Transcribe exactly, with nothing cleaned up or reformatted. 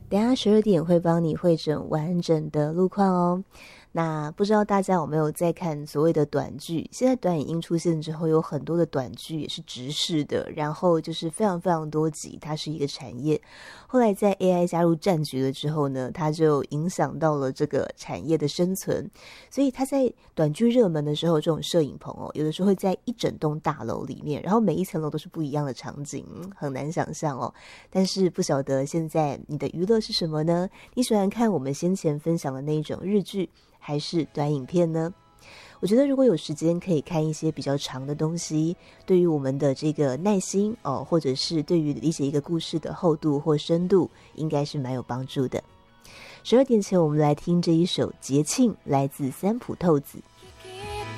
等一下十二点会帮你汇整完整的路况哦。那不知道大家有没有在看所谓的短剧？现在短影音出现之后，有很多的短剧也是直视的，然后就是非常非常多集，它是一个产业。后来在 A I 加入战局了之后呢，它就影响到了这个产业的生存。所以它在短剧热门的时候，这种摄影棚哦，有的时候会在一整栋大楼里面，然后每一层楼都是不一样的场景，很难想象哦。但是不晓得现在你的娱乐是什么呢？你喜欢看我们先前分享的那种日剧，还是短影片呢？我觉得如果有时间可以看一些比较长的东西，对于我们的这个耐心哦，或者是对于理解一个故事的厚度或深度，应该是蛮有帮助的。十二点前我们来听这一首节庆，来自三浦透子，